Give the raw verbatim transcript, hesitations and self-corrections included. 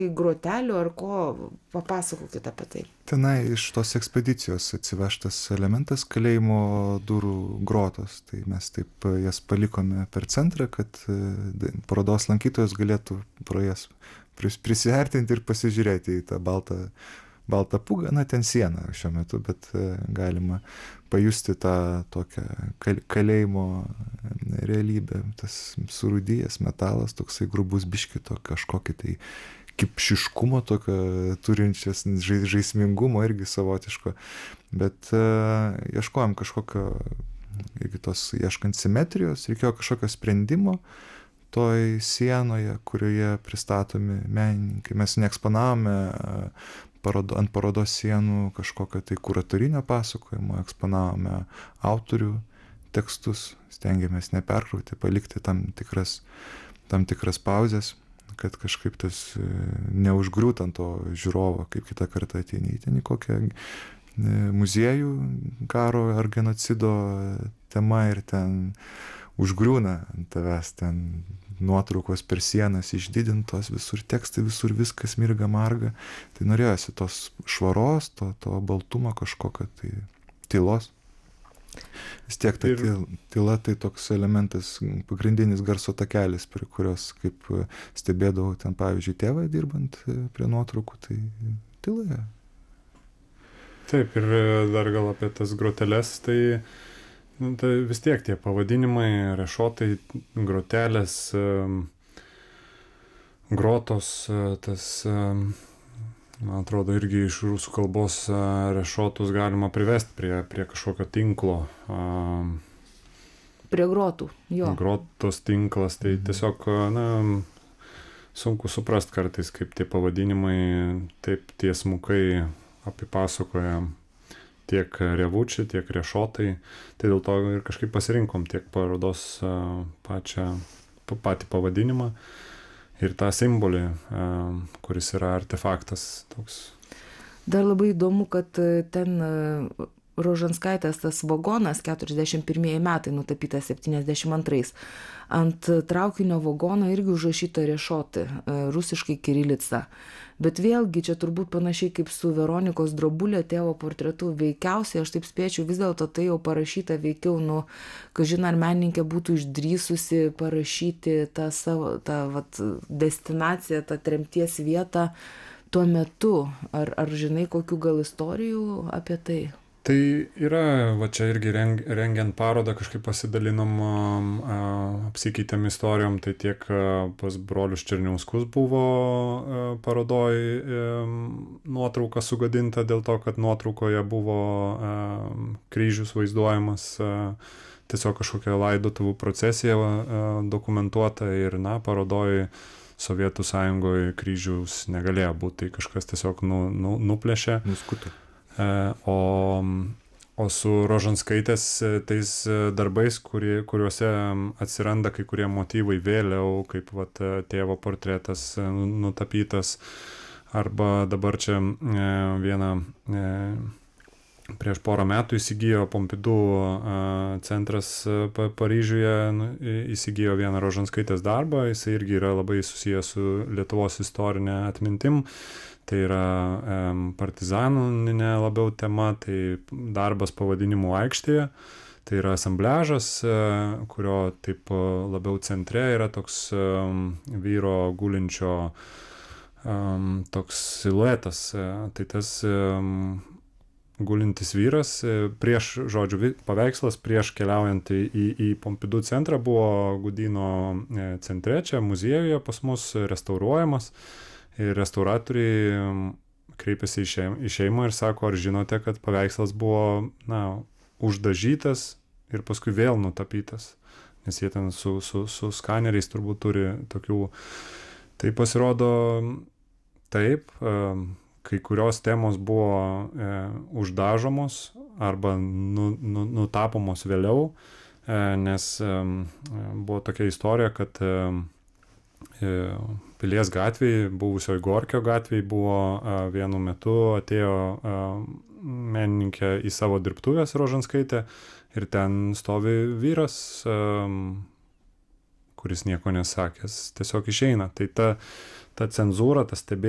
grotelių ar ko, papasakokit apie tai. Tenai iš tos ekspedicijos atsivežtas elementas kalėjimo durų grotos. Tai mes taip jas palikome per centrą, kad parodos lankytojas galėtų pro jas prisiartinti ir pasižiūrėti į tą baltą, baltą pūgą. Na, ten siena šiuo metu, bet galima pajusti tą tokią kalėjimo realybę. Tas surūdijęs metalas, toksai grubus biški, to kažkokį tai kipšiškumo tokio turinčias žaismingumo irgi savotiško, bet uh, ieškojom kažkokio, irgi tos ieškant simetrijos, reikėjo kažkokio sprendimo toj sienoje, kurioje pristatomi menininkai. Mes neeksponavome parodo, ant parodos sienų kažkokio tai kuratorinio pasakojimo, eksponavome autorių tekstus, stengiamės neperkrauti, palikti tam tikras, tam tikras pauzes, kad kažkaip tas neužgriūt ant to žiūrovo, kaip kitą kartą ateini ten į kokią muziejų karo ar genocido tema ir ten užgriūna ant tavęs, ten nuotraukos per sienas išdidintos, visur tekstai, visur viskas mirga marga. Tai norėjosi tos švaros, to, to baltumo kažkokio, tai tylos. Vis tiek ta ir... tyla tai toks elementas, pagrindinis garso takelis, prie kurios, kaip stebėdavau ten, pavyzdžiui, tėvą dirbant prie nuotraukų, tai tyla. Taip, ir dar gal apie tas groteles, tai, nu, tai vis tiek tie pavadinimai, rešotai, grotelės, grotos, tas... Man atrodo, irgi iš rusų kalbos rešotus galima privesti prie, prie kažkokio tinklo. Prie grotų, jo. Grotos tinklas, tai tiesiog, na, sunku suprast kartais, kaip tie pavadinimai taip tiesmukai apipasakoja tiek revučiai, tiek rešotai. Tai dėl to ir kažkaip pasirinkom tiek parodos pačią, patį pavadinimą. Ir tą simbolį, kuris yra artefaktas toks. Dar labai įdomu, kad ten Rožanskaitės tas vagonas, keturiasdešimt pirmieji metai, nutapytas septyniasdešimt antrais. Ant traukinio vagono irgi užrašyta rešotai, rusiškai kirilica. Bet vėlgi čia turbūt panašiai kaip su Veronikos Drobulė tėvo portretu, veikiausiai, aš taip spėčiau, vis dėlto tai jau parašyta veikiau, nu, kažin ar menininkė būtų išdrįsusi parašyti tą savo, tą vat, destinaciją, tą tremties vietą tuo metu. Ar, ar žinai kokių gal istorijų apie tai? Tai yra, va čia irgi reng, rengiant parodą kažkaip pasidalinom, a, apsikeitėm istorijom, tai tiek a, pas brolius Černiauskus buvo a, parodoj a, nuotrauka sugadinta dėl to, kad nuotraukoje buvo a, kryžius vaizduojamas, a, tiesiog kažkokia laidotuvų procesija a, dokumentuota ir, na, parodoj Sovietų Sąjungoje kryžiaus negalėjo būti, tai kažkas tiesiog nu, nu, nuplėšė. Nuskuto. O, o su Rožanskaitės tais darbais, kurie, kuriuose atsiranda kai kurie motyvai vėliau, kaip vat, tėvo portretas nutapytas, arba dabar čia vieną prieš porą metų įsigijo Pompidou centras Paryžiuje, įsigijo vieną Rožanskaitės darbą, jis irgi yra labai susijęs su Lietuvos istorinė atmintim. Tai yra e, partizaninė labiau tema, tai darbas pavadinimu Aikštėje, tai yra asambležas, e, kurio taip labiau centre yra toks e, vyro gulinčio e, toks siluetas. E, tai tas e, gulintis vyras, e, prieš, žodžiu, paveikslas prieš keliaujant į, į Pompidou centrą buvo Gudyno e, centre, čia muziejuje pas mus restauruojamas. Ir restauratoriai kreipiasi į šeimą ir sako, ar žinote, kad paveikslas buvo, na, uždažytas ir paskui vėl nutapytas, nes jie ten su, su, su skaneriais turbūt turi tokių. Tai pasirodo taip, kai kurios temos buvo e, uždažomos arba nu, nu, nutapomos vėliau, e, nes e, buvo tokia istorija, kad e, Pilies gatvėje, buvusioj Gorkio gatvėje buvo a, vienu metu atėjo a, menininkė į savo dirbtuvės Rožanskaitė ir ten stovi vyras, a, kuris nieko nesakęs, tiesiog išeina. Tai ta, ta cenzūra, tas stebėjimas